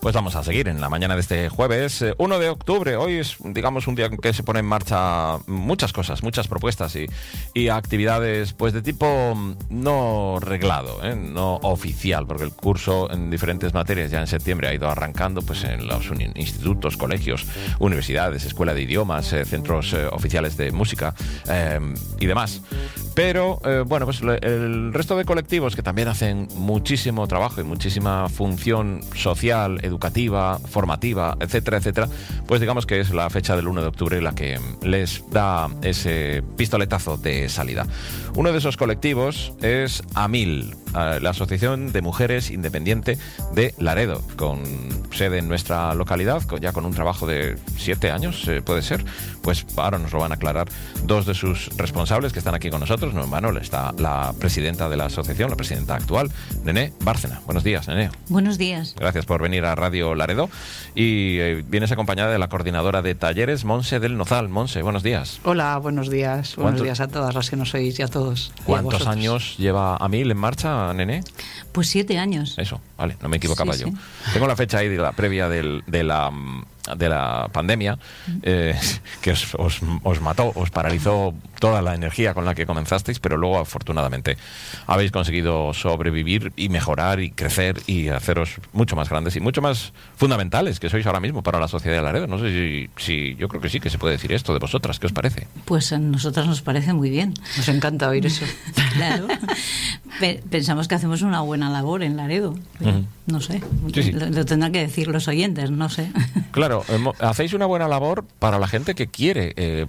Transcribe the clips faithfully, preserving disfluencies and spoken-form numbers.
Pues vamos a seguir en la mañana de este jueves, eh, uno de octubre. Hoy es, digamos, un día en que se pone en marcha muchas cosas, muchas propuestas y, y actividades pues de tipo no reglado, ¿eh? No oficial, porque el curso en diferentes materias ya en septiembre ha ido arrancando pues en los uni- institutos, colegios, universidades, escuela de idiomas, eh, centros eh, oficiales de música eh, y demás. Pero, eh, bueno, pues le, el resto de colectivos que también hacen muchísimo trabajo y muchísima función social, educativa, formativa, etcétera, etcétera, pues digamos que es la fecha del uno de octubre la que les da ese pistoletazo de salida. Uno de esos colectivos es AMIL, la Asociación de Mujeres Independiente de Laredo, con sede en nuestra localidad, ya con un trabajo de siete años, eh, puede ser. Pues ahora nos lo van a aclarar dos de sus responsables que están aquí con nosotros. No en vano está la presidenta de la asociación, la presidenta actual, Nené Bárcena. Buenos días, Nené. Buenos días. Gracias por venir a Radio Laredo. Y eh, vienes acompañada de la coordinadora de talleres, Monse del Nozal. Monse, buenos días. Hola, buenos días. Buenos días a todas las que nos oís y a todos. ¿Cuántos años lleva AMIL en marcha, Nené? Pues siete años. Eso, vale, no me equivocaba sí, yo. Sí. Tengo la fecha ahí de la previa del, de la... de la pandemia, eh, que os, os, os mató, os paralizó toda la energía con la que comenzasteis, pero luego afortunadamente habéis conseguido sobrevivir y mejorar y crecer y haceros mucho más grandes y mucho más fundamentales que sois ahora mismo para la sociedad de Laredo. No sé si, si yo creo que sí que se puede decir esto de vosotras. ¿Qué os parece? Pues a nosotras nos parece muy bien. Nos encanta oír eso. Claro. Pe- pensamos que hacemos una buena labor en Laredo. Uh-huh. No sé. Sí, sí. Lo, lo tendrán que decir los oyentes, no sé. Claro, hacéis una buena labor para la gente que quiere eh,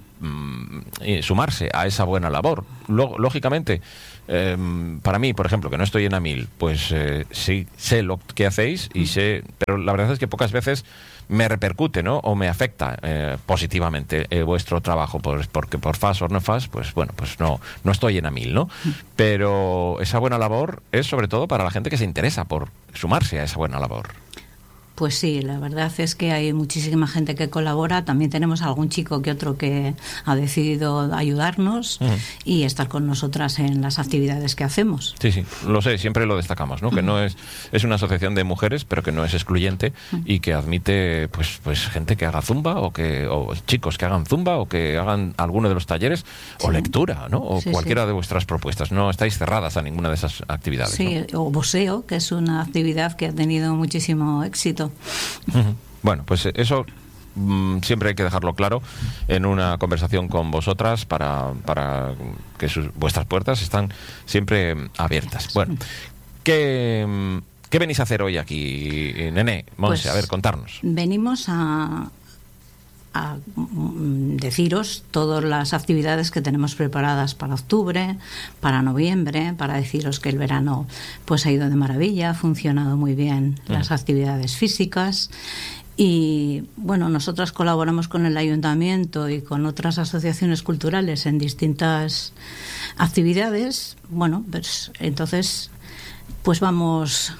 sumarse a esa buena labor. Lógicamente, eh, para mí, por ejemplo, que no estoy en AMIL, pues eh, sí sé lo que hacéis y sé, pero la verdad es que pocas veces me repercute, ¿no? O me afecta eh, positivamente eh, vuestro trabajo, pues, porque por fas o no fas, pues bueno, pues no, no estoy en AMIL, ¿no? Pero esa buena labor es sobre todo para la gente que se interesa por sumarse a esa buena labor. Pues sí, la verdad es que hay muchísima gente que colabora. También tenemos algún chico que otro que ha decidido ayudarnos uh-huh. y estar con nosotras en las actividades que hacemos. Sí, sí, lo sé, siempre lo destacamos, ¿no? Uh-huh. Que no es es una asociación de mujeres, pero que no es excluyente uh-huh. y que admite pues pues gente que haga zumba o que o chicos que hagan zumba o que hagan alguno de los talleres sí. o lectura, ¿no? O sí, cualquiera sí. de vuestras propuestas. No estáis cerradas a ninguna de esas actividades. Sí, ¿no? O boxeo, que es una actividad que ha tenido muchísimo éxito. Uh-huh. Bueno, pues eso mmm, siempre hay que dejarlo claro en una conversación con vosotras para, para que sus, vuestras puertas están siempre abiertas. Bueno, ¿qué, qué venís a hacer hoy aquí, Nené? Monse, pues, a ver, contarnos. Venimos a... a deciros todas las actividades que tenemos preparadas para octubre, para noviembre, para deciros que el verano pues ha ido de maravilla, ha funcionado muy bien uh-huh. las actividades físicas y bueno, nosotras colaboramos con el ayuntamiento y con otras asociaciones culturales en distintas actividades. Bueno, pues entonces pues vamos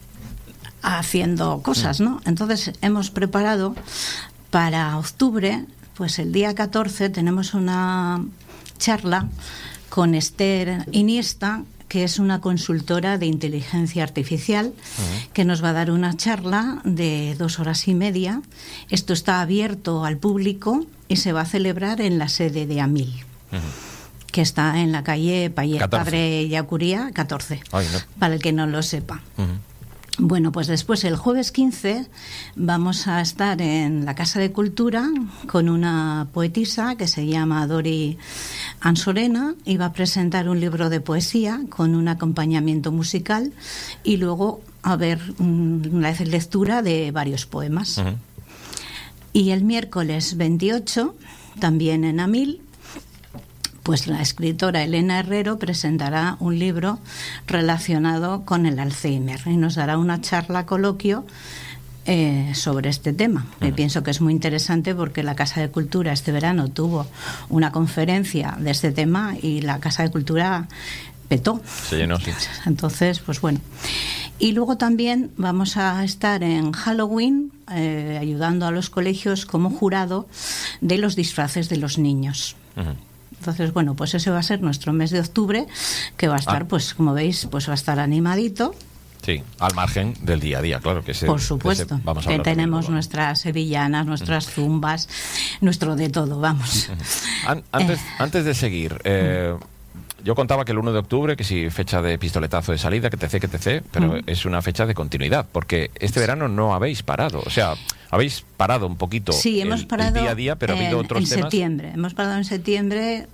haciendo cosas, ¿no? Entonces hemos preparado para octubre, pues el día catorce tenemos una charla con Esther Iniesta, que es una consultora de inteligencia artificial, uh-huh. que nos va a dar una charla de dos horas y media. Esto está abierto al público y se va a celebrar en la sede de AMIL, uh-huh. que está en la calle Padre Yacuría catorce, Ay, no. para el que no lo sepa. Uh-huh. Bueno, pues después el jueves quince vamos a estar en la Casa de Cultura con una poetisa que se llama Dori Ansorena y va a presentar un libro de poesía con un acompañamiento musical y luego a ver una lectura de varios poemas. Uh-huh. Y el miércoles veintiocho, también en AMIL, pues la escritora Elena Herrero presentará un libro relacionado con el Alzheimer y nos dará una charla coloquio eh, sobre este tema. Uh-huh. Me pienso que es muy interesante porque la Casa de Cultura este verano tuvo una conferencia de este tema y la Casa de Cultura petó. Se llenó, sí. Entonces, pues bueno. Y luego también vamos a estar en Halloween eh, ayudando a los colegios como jurado de los disfraces de los niños. Uh-huh. Entonces, bueno, pues ese va a ser nuestro mes de octubre, que va a estar, ah. pues como veis, pues va a estar animadito. Sí, al margen del día a día, claro que sí. Por supuesto, ese, vamos a que tenemos conmigo, nuestras sevillanas, nuestras zumbas, nuestro de todo, vamos. An antes, eh. antes de seguir, eh, yo contaba que el uno de octubre, que sí, fecha de pistoletazo de salida, que etc, que etc, pero mm. es una fecha de continuidad, porque este verano no habéis parado, o sea, habéis parado un poquito sí, hemos el, parado el día a día, pero ha habido en, otros en temas. septiembre, hemos parado en septiembre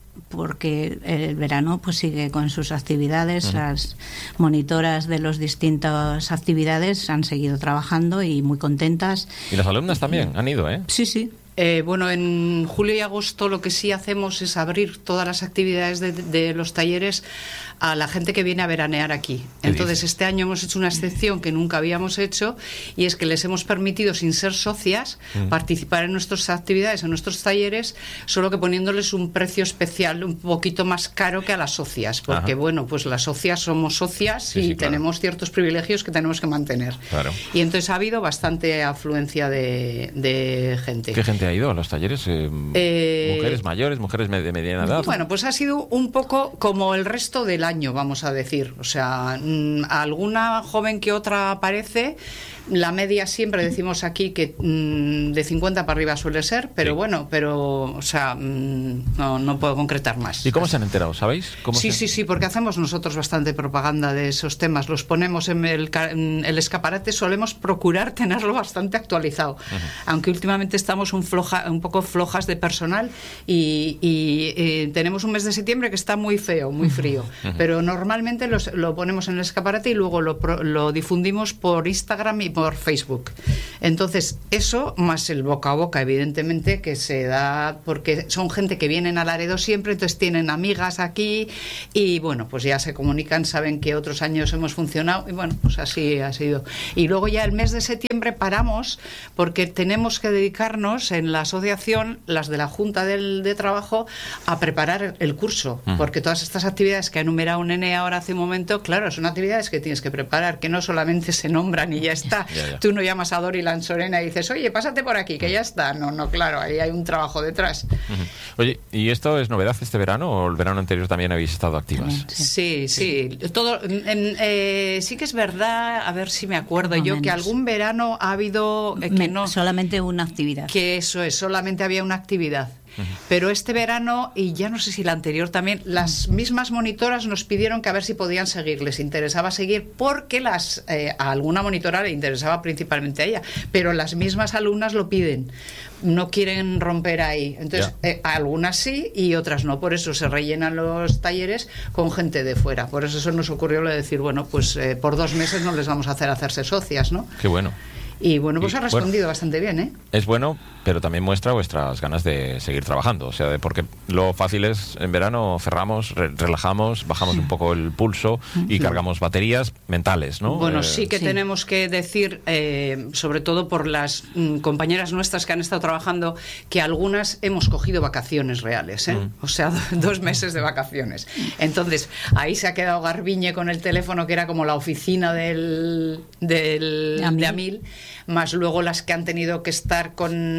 porque el verano pues sigue con sus actividades, uh-huh. Las monitoras de las distintas actividades han seguido trabajando y muy contentas. Y las alumnas también han ido, ¿eh? Sí, sí. Eh, bueno, en julio y agosto lo que sí hacemos es abrir todas las actividades de, de los talleres a la gente que viene a veranear aquí. Entonces, este año hemos hecho una excepción que nunca habíamos hecho, y es que les hemos permitido, sin ser socias, mm. participar en nuestras actividades, en nuestros talleres, solo que poniéndoles un precio especial un poquito más caro que a las socias, porque, Ajá. bueno, pues las socias somos socias sí, y sí, claro. tenemos ciertos privilegios que tenemos que mantener. Claro. Y entonces ha habido bastante afluencia de, de gente. ¿Qué gente ha ido a los talleres? Eh, eh, ¿Mujeres mayores, mujeres de mediana edad? Bueno, pues ha sido un poco como el resto del año, vamos a decir. O sea, mmm, alguna joven que otra aparece. La media siempre decimos aquí que mmm, de cincuenta para arriba suele ser, pero sí. bueno, pero, o sea, mmm, no, no puedo concretar más. ¿Y cómo se han enterado? ¿Sabéis? ¿Cómo sí, se... sí, sí, porque hacemos nosotros bastante propaganda de esos temas. Los ponemos en el, en el escaparate, solemos procurar tenerlo bastante actualizado. Uh-huh. Aunque últimamente estamos un, floja, un poco flojas de personal y, y, y tenemos un mes de septiembre que está muy feo, muy frío. Uh-huh. Pero normalmente los, lo ponemos en el escaparate y luego lo, lo difundimos por Instagram y por Facebook. Entonces, eso más el boca a boca, evidentemente, que se da porque son gente que vienen a Laredo siempre, entonces tienen amigas aquí y bueno, pues ya se comunican, saben que otros años hemos funcionado y bueno, pues así ha sido. Y luego ya el mes de septiembre paramos porque tenemos que dedicarnos en la asociación, las de la Junta del, de Trabajo, a preparar el curso, uh-huh. porque todas estas actividades que ha enumerado Nene ahora hace un momento, claro, son actividades que tienes que preparar, que no solamente se nombran y ya está. Ya, ya. Tú no llamas a Dori Lanzorena y dices, oye, pásate por aquí, que ya está. No, no, claro, ahí hay un trabajo detrás. Uh-huh. Oye, ¿y esto es novedad este verano o el verano anterior también habéis estado activas? Sí, sí. sí. Todo, en, eh, sí que es verdad, a ver si me acuerdo no yo, menos. que algún verano ha habido... Eh, que me, no, solamente una actividad. Que eso es, solamente había una actividad. Pero este verano, y ya no sé si la anterior también, las mismas monitoras nos pidieron que a ver si podían seguir, les interesaba seguir, porque las eh, a alguna monitora le interesaba principalmente a ella, pero las mismas alumnas lo piden, no quieren romper ahí. Entonces, yeah. eh, algunas sí y otras no, por eso se rellenan los talleres con gente de fuera. Por eso eso nos ocurrió lo de decir, bueno, pues eh, por dos meses no les vamos a hacer hacerse socias, ¿no? Qué bueno. Y bueno, pues y, ha respondido bueno, bastante bien, ¿eh? Es bueno, pero también muestra vuestras ganas de seguir trabajando. O sea, de, porque lo fácil es, en verano cerramos, re relajamos, bajamos un poco el pulso y cargamos baterías mentales, ¿no? Bueno, eh, sí que sí. tenemos que decir, eh, sobre todo por las mm, compañeras nuestras que han estado trabajando, que algunas hemos cogido vacaciones reales, ¿eh? Mm. O sea, dos meses de vacaciones. Entonces, ahí se ha quedado Garbiñe con el teléfono, que era como la oficina del, del, de Amil, más luego las que han tenido que estar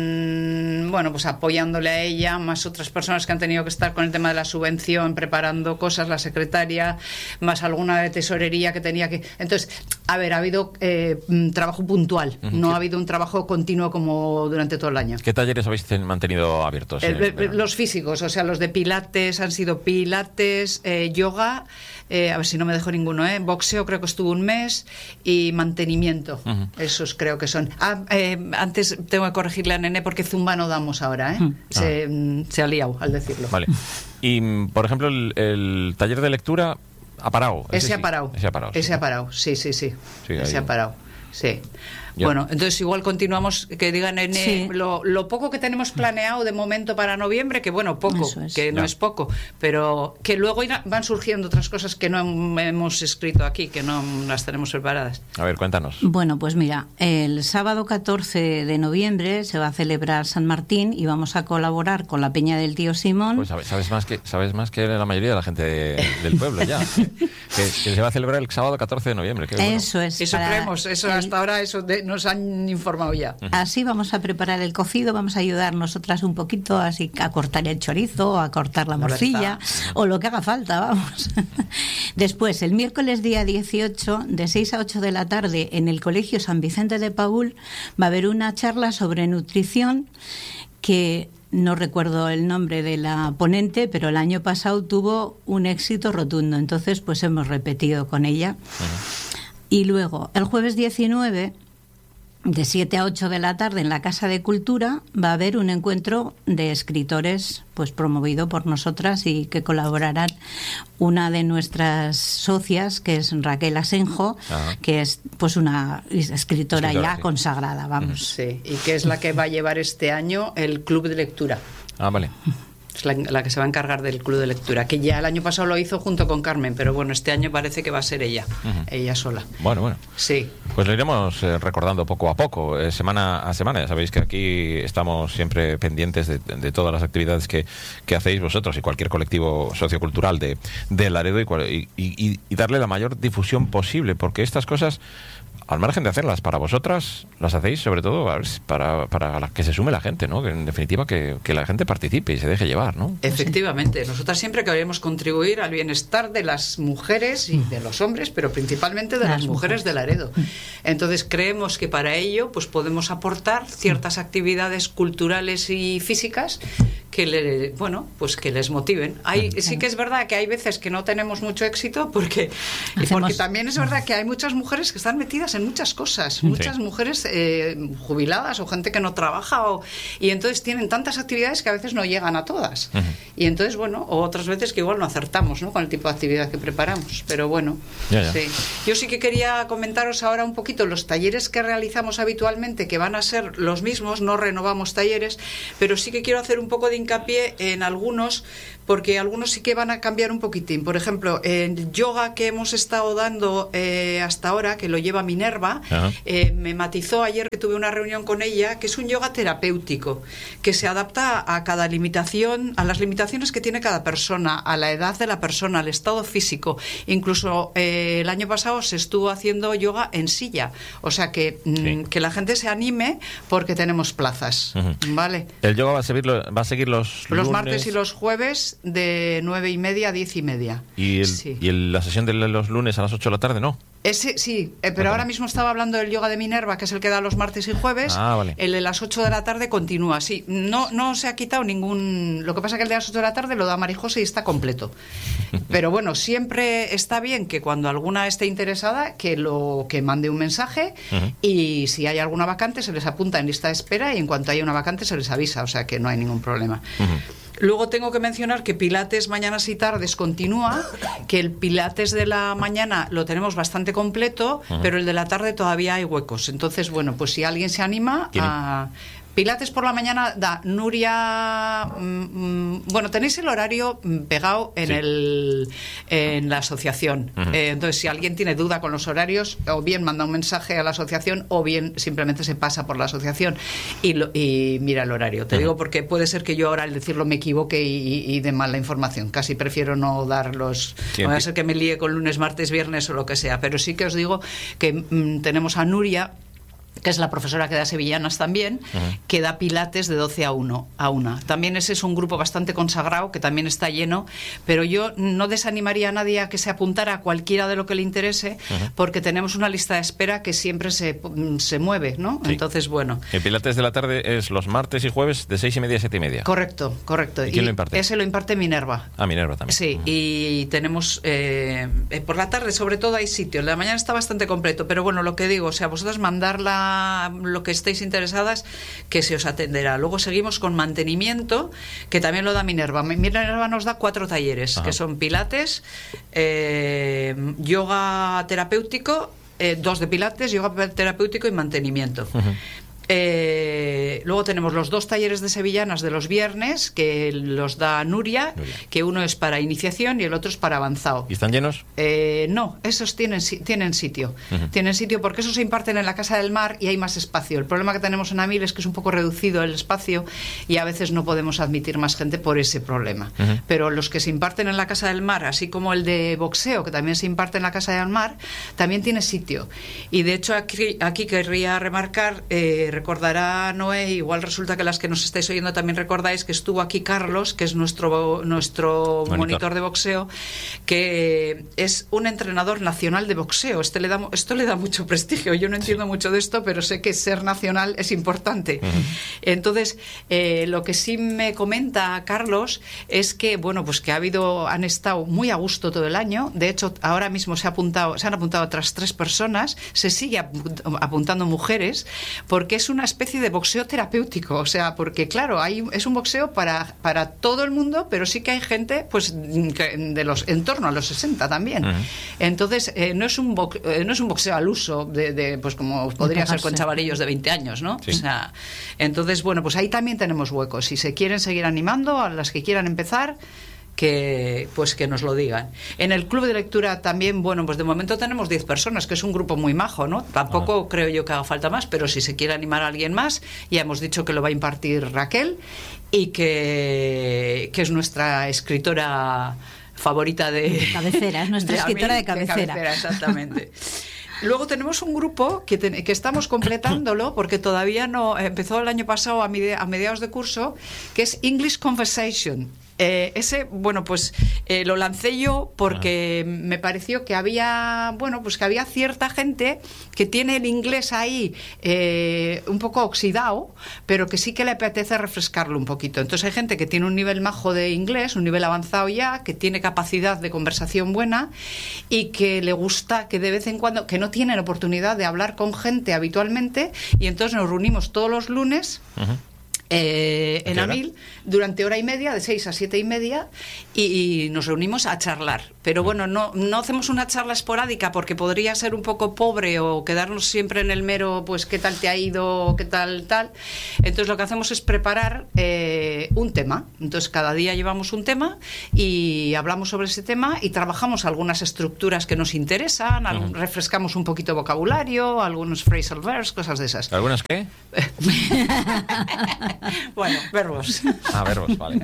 con, bueno, pues apoyándole a ella, más otras personas que han tenido que estar con el tema de la subvención, preparando cosas, la secretaria, más alguna de tesorería que tenía que... Entonces, a ver, ha habido eh, trabajo puntual, uh-huh. no ha habido un trabajo continuo como durante todo el año. ¿Qué talleres habéis mantenido abiertos? El, el, los físicos, o sea, los de pilates han sido pilates, eh, yoga, eh, a ver si no me dejo ninguno, ¿eh? Boxeo creo que estuvo un mes y mantenimiento, uh-huh. esos creo que son. Ah, eh, antes tengo que corregirle a Nene porque zumba no damos ahora, ¿eh? Uh-huh. Se, ah. se ha liado al decirlo. Vale. Y, por ejemplo, el, el taller de lectura ha parado. Ese, ese ha parado. Ese ha parado. Ese sí, ha parado, sí, sí, sí. sí ese ha parado, sí. Yo. Bueno, entonces igual continuamos, que digan Nene, sí. lo, lo poco que tenemos planeado de momento para noviembre, que bueno, poco, es. que no, no es poco, pero que luego irá, van surgiendo otras cosas que no hemos escrito aquí, que no las tenemos preparadas. A ver, cuéntanos. Bueno, pues mira, el sábado catorce de noviembre se va a celebrar San Martín y vamos a colaborar con la Peña del Tío Simón. Pues sabes, sabes más que sabes más que la mayoría de la gente de, del pueblo ya. que, que se va a celebrar el sábado catorce de noviembre. Qué bueno. Eso es. Eso creemos, eso el... hasta ahora eso de, nos han informado ya. Así vamos a preparar el cocido, vamos a ayudar nosotras un poquito así a cortar el chorizo, a cortar la morcilla o lo que haga falta, vamos. Después, el miércoles día dieciocho, de seis a ocho de la tarde, en el Colegio San Vicente de Paúl, va a haber una charla sobre nutrición que no recuerdo el nombre de la ponente, pero el año pasado tuvo un éxito rotundo, entonces pues hemos repetido con ella. Uh-huh. Y luego, el jueves diecinueve, de siete a ocho de la tarde, en la Casa de Cultura, va a haber un encuentro de escritores, pues promovido por nosotras y que colaborarán una de nuestras socias, que es Raquel Asenjo, Ajá. que es pues una escritora, escritora ya sí. consagrada, vamos. Sí, y que es la que va a llevar este año el Club de Lectura. Ah, vale. Es la, la que se va a encargar del Club de Lectura, que ya el año pasado lo hizo junto con Carmen, pero bueno, este año parece que va a ser ella, uh-huh. ella sola. Bueno, bueno. Sí. Pues lo iremos eh, recordando poco a poco, eh, semana a semana. Ya sabéis que aquí estamos siempre pendientes de, de todas las actividades que, que hacéis vosotros y cualquier colectivo sociocultural de, de Laredo y, y, y darle la mayor difusión posible, porque estas cosas, al margen de hacerlas para vosotras, las hacéis sobre todo para, para que se sume la gente, ¿no? Que en definitiva que, que la gente participe y se deje llevar, ¿no? Efectivamente, nosotras siempre queremos contribuir al bienestar de las mujeres y de los hombres, pero principalmente de las, las mujeres de Laredo. Entonces creemos que para ello pues podemos aportar ciertas actividades culturales y físicas que le, bueno, pues que les motiven. Hay, sí que es verdad que hay veces que no tenemos mucho éxito porque, porque también es verdad que hay muchas mujeres que están metidas en muchas cosas, muchas sí. mujeres eh, jubiladas o gente que no trabaja o, y entonces tienen tantas actividades que a veces no llegan a todas. Uh-huh. Y entonces, bueno, o otras veces que igual no acertamos, ¿no?, con el tipo de actividad que preparamos. Pero bueno, ya, ya. Sí. Yo sí que quería comentaros ahora un poquito los talleres que realizamos habitualmente, que van a ser los mismos, no renovamos talleres, pero sí que quiero hacer un poco de hincapié en algunos, porque algunos sí que van a cambiar un poquitín. Por ejemplo, el yoga que hemos estado dando eh, hasta ahora, que lo lleva Minerva, eh, me matizó ayer que tuve una reunión con ella, que es un yoga terapéutico, que se adapta a cada limitación, a las limitaciones que tiene cada persona, a la edad de la persona, al estado físico. Incluso eh, el año pasado se estuvo haciendo yoga en silla, o sea que, mm, sí. que la gente se anime porque tenemos plazas, uh-huh. ¿vale? El yoga va a seguir, va a seguir los Los lunes... martes y los jueves de nueve y media a diez y media. ¿Y, el, sí. y el, la sesión de los lunes a las ocho de la tarde no? Ese, sí, eh, pero ahora mismo estaba hablando del yoga de Minerva, que es el que da los martes y jueves. Ah, vale. El de las ocho de la tarde continúa, sí. No, no se ha quitado ningún... Lo que pasa es que el de las ocho de la tarde lo da Marijose y está completo. Pero bueno, siempre está bien que cuando alguna esté interesada, que lo que mande un mensaje uh-huh. y si hay alguna vacante se les apunta en lista de espera y en cuanto haya una vacante se les avisa, o sea que no hay ningún problema. Uh-huh. Luego tengo que mencionar que Pilates mañanas y tardes continúa, que el Pilates de la mañana lo tenemos bastante completo, uh-huh. pero el de la tarde todavía hay huecos. Entonces, bueno, pues si alguien se anima a... Pilates por la mañana da Nuria... Mmm, bueno, tenéis el horario pegado en, sí. el, en la asociación. Uh-huh. Eh, entonces, si alguien tiene duda con los horarios, o bien manda un mensaje a la asociación, o bien simplemente se pasa por la asociación y, lo, y mira el horario. Te uh-huh. digo porque puede ser que yo ahora al decirlo me equivoque y, y dé mal la información. Casi prefiero no dar los... Sí, no va a ser que me líe con lunes, martes, viernes o lo que sea. Pero sí que os digo que mmm, tenemos a Nuria, que es la profesora que da sevillanas también, uh-huh. que da pilates de doce a una. También ese es un grupo bastante consagrado, que también está lleno, pero yo no desanimaría a nadie a que se apuntara a cualquiera de lo que le interese, uh-huh. porque tenemos una lista de espera que siempre se, se mueve, ¿no? Sí. Entonces, bueno. El pilates de la tarde es los martes y jueves de seis y media a siete y media. Correcto, correcto. ¿Y quién y lo imparte? Ese lo imparte Minerva. Ah, Minerva también. Sí, uh-huh. y tenemos, eh, por la tarde sobre todo hay sitio, la mañana está bastante completo, pero bueno, lo que digo, o sea, vosotros mandarla lo que estéis interesadas, que se os atenderá. Luego seguimos con mantenimiento, que también lo da Minerva. Minerva nos da cuatro talleres, Ajá. que son pilates, eh, yoga terapéutico, eh, dos de pilates, yoga terapéutico y mantenimiento. Uh-huh. Eh, Eh, luego tenemos los dos talleres de sevillanas de los viernes, que los da Nuria, Nuria. que uno es para iniciación y el otro es para avanzado. ¿Y están llenos? Eh, no, esos tienen, tienen sitio. Uh-huh. Tienen sitio porque esos se imparten en la Casa del Mar y hay más espacio. El problema que tenemos en Amil es que es un poco reducido el espacio y a veces no podemos admitir más gente por ese problema. Uh-huh. Pero los que se imparten en la Casa del Mar, así como el de boxeo, que también se imparte en la Casa del Mar, también tiene sitio. Y de hecho aquí, aquí querría remarcar, eh, recordará Noé, igual resulta que las que nos estáis oyendo también recordáis que estuvo aquí Carlos, que es nuestro, nuestro monitor. monitor de boxeo, que es un entrenador nacional de boxeo. Este le da, esto le da mucho prestigio. Yo no entiendo sí. mucho de esto, pero sé que ser nacional es importante. Uh-huh. Entonces, eh, lo que sí me comenta Carlos es que, bueno, pues que ha habido, han estado muy a gusto todo el año. De hecho, ahora mismo se ha apuntado, se han apuntado otras tres personas. Se sigue apuntando mujeres, porque es una especie de boxeo terapéutico. O sea, porque claro, hay, es un boxeo para, para todo el mundo, pero sí que hay gente, pues, de los en torno a los sesenta también. Uh-huh. Entonces, eh, no es un boxeo, eh, no es un boxeo al uso de, de pues como podría ser con chavalillos de veinte años, ¿no? Sí. O sea, entonces, bueno, pues ahí también tenemos huecos. Si se quieren seguir animando, a las que quieran empezar, que pues que nos lo digan. En el club de lectura también, bueno, pues de momento tenemos diez personas, que es un grupo muy majo, ¿no? Tampoco ah. creo yo que haga falta más, pero si se quiere animar a alguien más, ya hemos dicho que lo va a impartir Raquel y que, que es nuestra escritora favorita de... de cabecera, es nuestra de escritora de cabecera. de cabecera. Exactamente. Luego tenemos un grupo que, te, que estamos completándolo porque todavía no empezó el año pasado a, mide, a mediados de curso, que es English Conversation. Eh, ese, bueno, pues eh, lo lancé yo porque ah. me pareció que había, bueno, pues que había cierta gente que tiene el inglés ahí eh, un poco oxidado, pero que sí que le apetece refrescarlo un poquito. Entonces hay gente que tiene un nivel majo de inglés, un nivel avanzado ya, que tiene capacidad de conversación buena y que le gusta que de vez en cuando, que no tienen oportunidad de hablar con gente habitualmente, y entonces nos reunimos todos los lunes. Uh-huh. Eh, en Amil durante hora y media, de seis a siete y media, y, y nos reunimos a charlar. Pero bueno, no, no hacemos una charla esporádica porque podría ser un poco pobre o quedarnos siempre en el mero, pues qué tal te ha ido, qué tal, tal. Entonces lo que hacemos es preparar eh, un tema. Entonces cada día llevamos un tema y hablamos sobre ese tema y trabajamos algunas estructuras que nos interesan, uh-huh. algún, refrescamos un poquito vocabulario, algunos phrasal verbs, cosas de esas. ¿Algunas qué? Bueno, verbos. Ah, verbos, vale.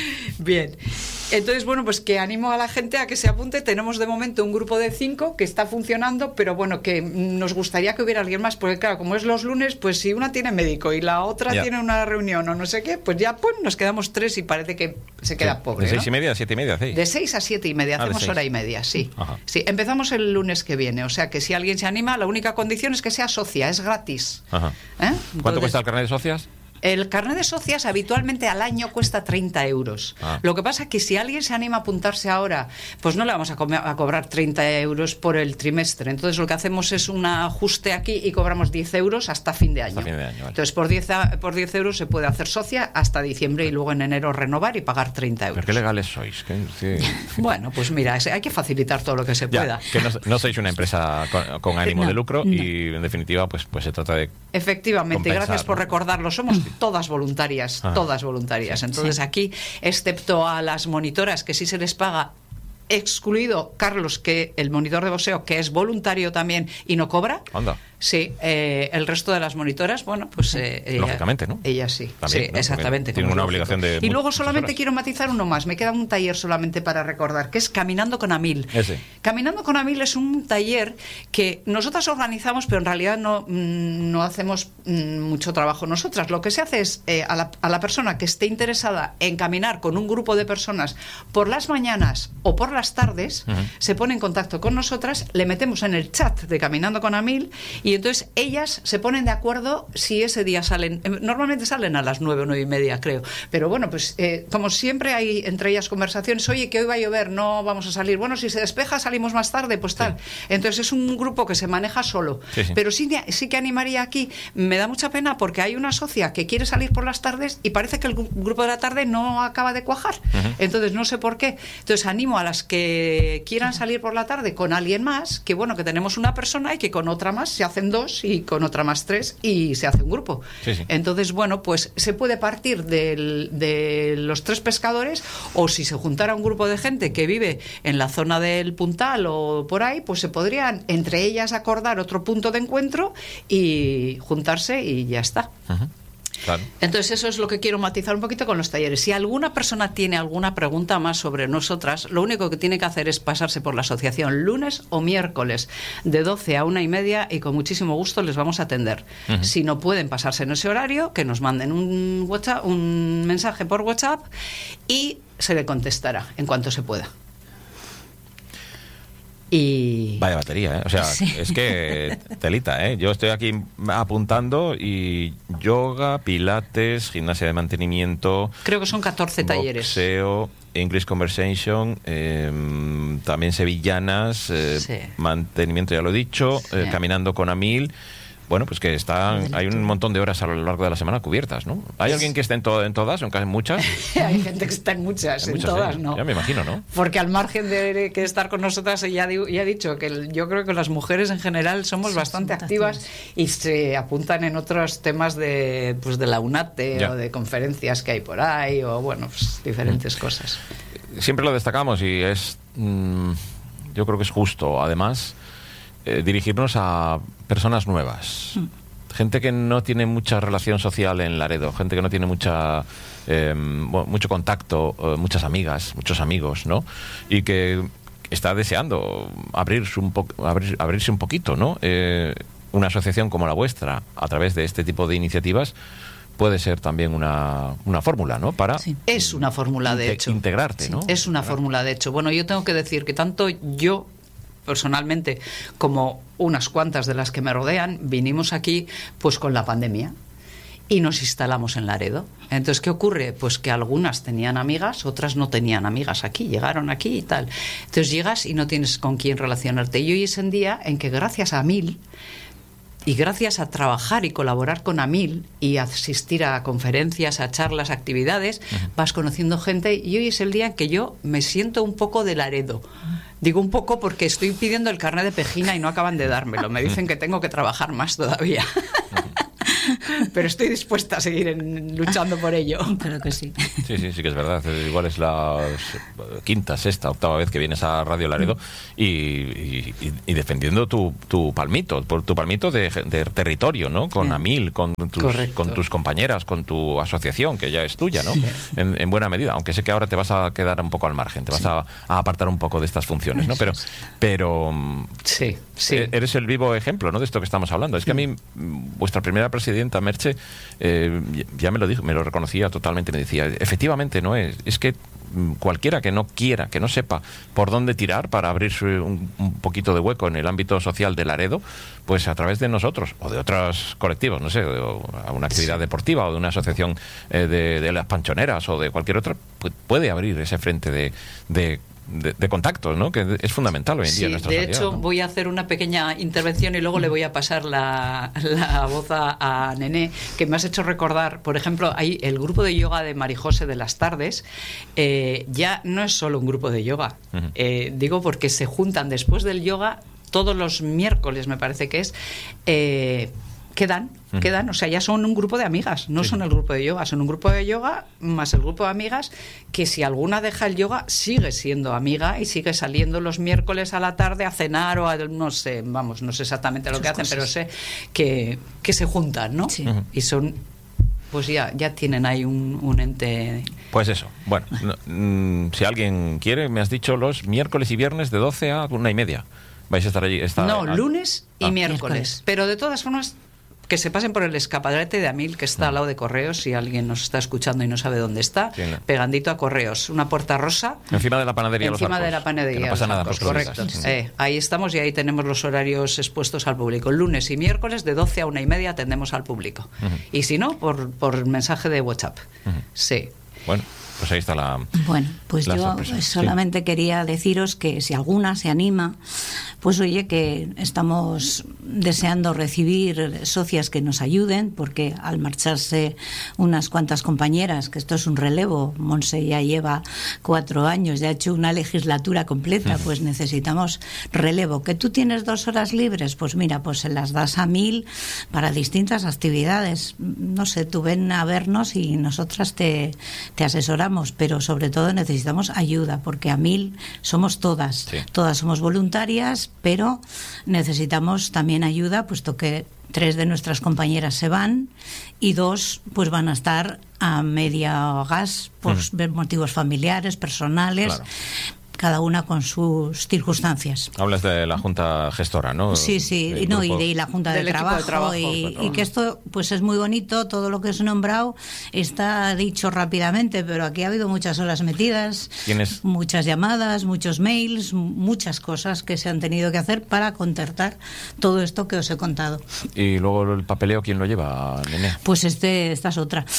Bien. Entonces, bueno, pues que animo a la gente a que se apunte. Tenemos de momento un grupo de cinco que está funcionando, pero bueno, que nos gustaría que hubiera alguien más, porque claro, como es los lunes, pues si una tiene médico y la otra ya. tiene una reunión o no sé qué, pues ya pues nos quedamos tres y parece que se queda sí. pobre. ¿De seis ¿no? y media a siete y media? Sí. De seis a siete y media, ah, hacemos hora y media, sí. Ajá. Sí, empezamos el lunes que viene, o sea que si alguien se anima, la única condición es que sea socia, es gratis. Ajá. ¿Eh? ¿Cuánto Entonces, cuesta el carnet de socias? El carnet de socias habitualmente al año cuesta treinta euros. Ah. Lo que pasa es que si alguien se anima a apuntarse ahora, pues no le vamos a, co- a cobrar treinta euros por el trimestre. Entonces lo que hacemos es un ajuste aquí y cobramos diez euros hasta fin de año. Hasta fin de año, vale. Entonces por diez, por diez euros se puede hacer socia hasta diciembre y luego en enero renovar y pagar treinta euros. ¿Pero qué legales sois? ¿Qué? Sí. Bueno, pues mira, hay que facilitar todo lo que se ya, pueda. Que no, no sois una empresa con, con ánimo no, de lucro no. y en definitiva pues, pues se trata de efectivamente, compensar, gracias por ¿no? recordarlo. Somos todas voluntarias. Ah. Todas voluntarias. Entonces sí. aquí, excepto a las monitoras que sí se les paga, excluido Carlos, que el monitor de boxeo, que es voluntario también y no cobra. Anda. Sí, eh, el resto de las monitoras, bueno, pues eh, ella, lógicamente, ¿no? Ella sí, también, sí, ¿no? exactamente. Tiene una obligación de. Y luego solamente quiero matizar uno más. Me queda un taller solamente para recordar, que es Caminando con Amil. Ese. Caminando con Amil es un taller que nosotras organizamos, pero en realidad no, no hacemos mucho trabajo nosotras. Lo que se hace es eh, a, la, a la persona que esté interesada en caminar con un grupo de personas por las mañanas o por las tardes, uh-huh. se pone en contacto con nosotras, le metemos en el chat de Caminando con Amil y entonces ellas se ponen de acuerdo si ese día salen. Normalmente salen a las nueve o nueve y media, creo. Pero bueno, pues eh, como siempre hay entre ellas conversaciones. Oye, que hoy va a llover, no vamos a salir. Bueno, si se despeja salimos más tarde, pues tal. Sí. Entonces es un grupo que se maneja solo. Sí, sí. Pero sí, sí que animaría aquí. Me da mucha pena porque hay una socia que quiere salir por las tardes y parece que el grupo de la tarde no acaba de cuajar. Uh-huh. Entonces no sé por qué. Entonces animo a las que quieran salir por la tarde con alguien más, que bueno, que tenemos una persona y que con otra más se hace hacen dos y con otra más tres y se hace un grupo. Sí, sí. Entonces, bueno, pues se puede partir del, de los tres pescadores, o si se juntara un grupo de gente que vive en la zona del Puntal o por ahí, pues se podrían entre ellas acordar otro punto de encuentro y juntarse y ya está. Uh-huh. Claro. Entonces eso es lo que quiero matizar un poquito con los talleres. Si alguna persona tiene alguna pregunta más sobre nosotras, lo único que tiene que hacer es pasarse por la asociación lunes o miércoles de doce a una y media y con muchísimo gusto les vamos a atender. Uh-huh. Si no pueden pasarse en ese horario, que nos manden un WhatsApp, un mensaje por WhatsApp y se le contestará en cuanto se pueda. Y... Vaya batería, ¿eh? O sea, sí. Es que telita, ¿eh? Yo estoy aquí apuntando y yoga, pilates, gimnasia de mantenimiento... Creo que son catorce talleres. Boxeo, English Conversation, eh, también sevillanas, eh, sí. mantenimiento, ya lo he dicho, sí. eh, caminando con Amil... Bueno, pues que están, hay un montón de horas a lo largo de la semana cubiertas, ¿no? ¿Hay alguien que esté en, to, en todas, en muchas? Hay gente que está en muchas, en, en muchas, todas, sí. ¿no? Ya me imagino, ¿no? Porque al margen de que estar con nosotras, ya, ya he dicho que el, yo creo que las mujeres en general somos sí, bastante activas y se apuntan en otros temas de, pues de la UNATE ya. o de conferencias que hay por ahí o, bueno, pues diferentes mm. cosas. Siempre lo destacamos y es, mmm, yo creo que es justo, además... Eh, dirigirnos a personas nuevas, mm. gente que no tiene mucha relación social en Laredo, gente que no tiene mucha eh, mucho contacto, eh, muchas amigas, muchos amigos, ¿no? Y que está deseando abrirse un, po- abrir, abrirse un poquito, ¿no? Eh, una asociación como la vuestra, a través de este tipo de iniciativas, puede ser también una, una fórmula, ¿no? Para sí. Es una fórmula, de inte- hecho. Integrarte, sí. ¿no? Es una fórmula, de hecho. Bueno, yo tengo que decir que tanto yo... personalmente, como unas cuantas de las que me rodean, vinimos aquí pues con la pandemia y nos instalamos en Laredo. Entonces, ¿qué ocurre? Pues que algunas tenían amigas, otras no tenían amigas aquí, llegaron aquí y tal. Entonces llegas y no tienes con quién relacionarte. Y hoy es el día en que gracias a Amil y gracias a trabajar y colaborar con Amil y asistir a conferencias, a charlas, actividades, uh-huh. vas conociendo gente y hoy es el día en que yo me siento un poco de Laredo. Digo un poco porque estoy pidiendo el carnet de Pejina y no acaban de dármelo. Me dicen que tengo que trabajar más todavía. Pero estoy dispuesta a seguir en, luchando por ello. Claro que sí. Sí, sí, sí que es verdad. Igual es la quinta, sexta, octava vez que vienes a Radio Laredo y, y, y defendiendo tu, tu palmito, tu palmito de, de territorio, ¿no? Con sí. Amil, con tus, con tus compañeras, con tu asociación, que ya es tuya, ¿no? Sí. En, en buena medida, aunque sé que ahora te vas a quedar un poco al margen, te vas sí. a, a apartar un poco de estas funciones, ¿no? Pero, pero sí, sí. eres el vivo ejemplo, ¿no? De esto que estamos hablando. Es que a mí, vuestra primera presidenta, Merche, eh, ya me lo dijo, me lo reconocía totalmente, me decía, efectivamente no es, es que cualquiera que no quiera, que no sepa por dónde tirar para abrirse un, un poquito de hueco en el ámbito social de Laredo, pues a través de nosotros o de otros colectivos, no sé, de una actividad sí. deportiva o de una asociación eh, de, de las panchoneras o de cualquier otra, pues puede abrir ese frente de, de De, de contactos, ¿no? Que es fundamental hoy en sí, día en nuestra de sociedad. hecho, ¿no? Voy a hacer una pequeña intervención y luego le voy a pasar la, la voz a, a Nené, que me has hecho recordar, por ejemplo, hay el grupo de yoga de Marijose de las tardes, eh, ya no es solo un grupo de yoga, uh-huh. eh, digo porque se juntan después del yoga todos los miércoles, me parece que es, eh, quedan, uh-huh. quedan, o sea, ya son un grupo de amigas, no sí. son el grupo de yoga, son un grupo de yoga más el grupo de amigas que si alguna deja el yoga sigue siendo amiga y sigue saliendo los miércoles a la tarde a cenar o a, no sé, vamos, no sé exactamente lo Sus que hacen, cosas. Pero sé que, que se juntan, ¿no? Sí. Uh-huh. Y son, pues ya, ya tienen ahí un, un ente... Pues eso, bueno, no, mm, si alguien quiere, me has dicho los miércoles y viernes de doce a una y media. ¿Vais a estar allí? Está, no, ah, lunes y ah. miércoles, miércoles, pero de todas formas... que se pasen por el escaparate de Amil, que está mm. al lado de Correos, si alguien nos está escuchando y no sabe dónde está, sí, no. pegandito a Correos, una puerta rosa. Encima de la panadería Encima Los de la panadería que no pasa nada, Arcos, correcto. Sí. Eh, ahí estamos y ahí tenemos los horarios expuestos al público. Lunes y miércoles de doce a una y media atendemos al público. Uh-huh. Y si no, por, por mensaje de WhatsApp. Uh-huh. Sí. Bueno. Pues ahí está la Bueno, pues la yo sorpresa. solamente Sí. quería deciros que si alguna se anima, pues oye, que estamos deseando recibir socias que nos ayuden, porque al marcharse unas cuantas compañeras, que esto es un relevo, Monse ya lleva cuatro años, ya ha hecho una legislatura completa, pues necesitamos relevo. ¿Que tú tienes dos horas libres? Pues mira, pues se las das a mil para distintas actividades. No sé, tú ven a vernos y nosotras te, te asesoramos, pero sobre todo necesitamos ayuda, porque a mil somos todas, Sí. todas somos voluntarias, pero necesitamos también ayuda, puesto que tres de nuestras compañeras se van y dos pues van a estar a media gas por Mm. motivos familiares, personales. Claro. Cada una con sus circunstancias. Hablas de la Junta Gestora, ¿no? Sí, sí, El y no, y grupo. de y la Junta de Del equipo Trabajo, de trabajo, y, claro. y que esto pues es muy bonito, todo lo que os he nombrado está dicho rápidamente, pero aquí ha habido muchas horas metidas, ¿Tienes- muchas llamadas, muchos mails, m- muchas cosas que se han tenido que hacer para concertar todo esto que os he contado. Y luego el papeleo, ¿quién lo lleva, Nene? Pues este, esta es otra.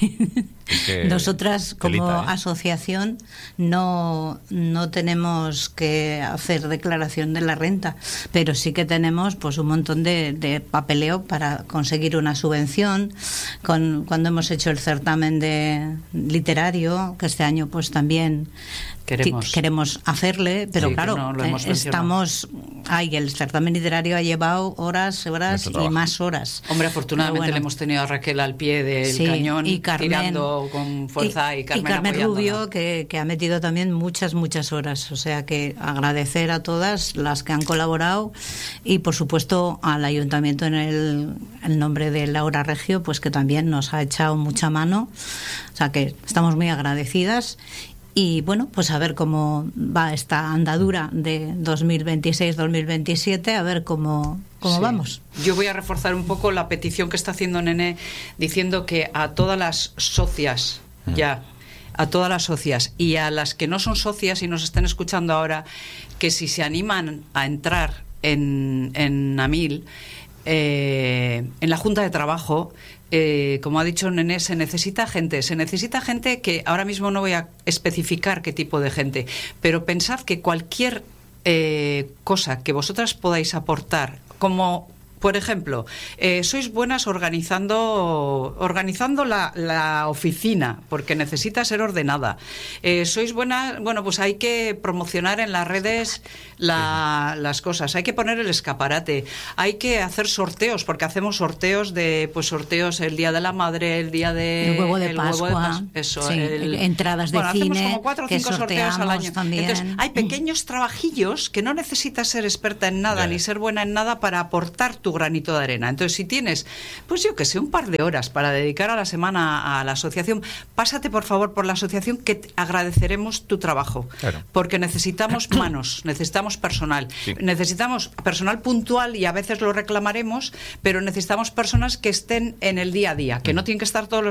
Es que Nosotras como telita, ¿eh? asociación no, no tenemos que hacer declaración de la renta, pero sí que tenemos pues un montón de, de papeleo para conseguir una subvención. Con, cuando hemos hecho el certamen de literario, que este año pues también Queremos. qui- queremos hacerle, pero Sí, que claro, no lo eh, hemos mencionado. estamos, ay, el certamen literario ha llevado horas, horas Mucho y trabajo. más horas. Hombre, afortunadamente Pero bueno. le hemos tenido a Raquel al pie del Sí, cañón, y Carmen, tirando con fuerza, y, Carmen, apoyándola. Rubio, que, que ha metido también muchas, muchas horas. O sea que agradecer a todas las que han colaborado y, por supuesto, al Ayuntamiento en el, el nombre de Laura Reggio, pues que también nos ha echado mucha mano. O sea que estamos muy agradecidas. Y bueno, pues a ver cómo va esta andadura de dos mil veintiséis dos mil veintisiete, a ver cómo, cómo Sí. vamos. Yo voy a reforzar un poco la petición que está haciendo Nene, diciendo que a todas las socias, ya, a todas las socias y a las que no son socias y nos estén escuchando ahora, que si se animan a entrar en, en AMIL, eh, en la Junta de Trabajo, eh, como ha dicho Nene, se necesita gente, se necesita gente que ahora mismo no voy a especificar qué tipo de gente, pero pensad que cualquier eh, cosa que vosotras podáis aportar, como por ejemplo, eh, sois buenas organizando organizando la, la oficina, porque necesita ser ordenada. Eh, sois buenas, bueno, pues hay que promocionar en las redes la, las cosas, hay que poner el escaparate, hay que hacer sorteos, porque hacemos sorteos de, pues sorteos el día de la madre, el día de El huevo de el huevo Pascua, Pas- eso, sí, el- entradas de bueno, hacemos cine como cuatro o que cinco sorteos al sorteamos año. también. Entonces, hay pequeños trabajillos que no necesitas ser experta en nada Ya. ni ser buena en nada para aportar tu granito de arena. Entonces, si tienes, pues yo que sé, un par de horas para dedicar a la semana a la asociación, pásate por favor por la asociación, que te agradeceremos tu trabajo. Claro. Porque necesitamos manos, necesitamos personal, Sí. necesitamos personal puntual y a veces lo reclamaremos, pero necesitamos personas que estén en el día a día, que no tienen que estar todos los